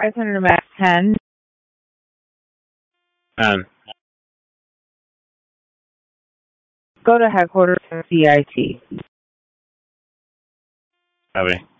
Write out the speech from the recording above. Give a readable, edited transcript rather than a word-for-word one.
500 Max 10. Go to headquarters of CIT. Copy.